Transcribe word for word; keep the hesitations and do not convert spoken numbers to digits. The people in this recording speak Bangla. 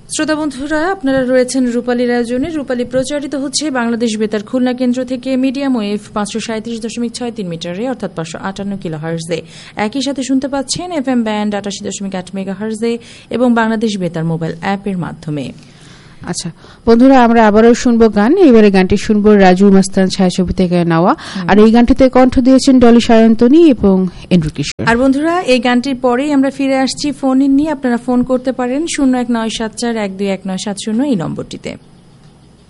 শ্রোতা বন্ধুরা, আপনারা রয়েছেন রূপালীর আয়োজনে। রূপালী প্রচারিত হচ্ছে বাংলাদেশ বেতার খুলনা কেন্দ্র থেকে মিডিয়াম ওয়েভ পাঁচশো সাঁত্রিশ দশমিক ছয় তিন মিটারে অর্থাৎ পাঁচশো আটান্ন কিলো হার্জে। একই সাথে শুনতে পাচ্ছেন এফ এম ব্যান্ড আটাশি দশমিক আট মেগা হার্জে এবং বাংলাদেশ বেতার মোবাইল অ্যাপের মাধ্যমে। আচ্ছা বন্ধুরা, আমরা আবারও শুনবো গান। এবারে গানটি শুনবো রাজু মাস্তান ছায়াছবি থেকে নেওয়া, আর এই গানটিতে কণ্ঠ দিয়েছেন ডলি সায়ন্তনী এবং এন্ড্রু কিশোর। আর বন্ধুরা, এই গানটির পরেই আমরা ফিরে আসছি ফোন ইন নিয়ে। আপনারা ফোন করতে পারেন শূন্য এক নয় সাত চার এক দুই এক নয় সাত শূন্য এই নম্বরটিতে।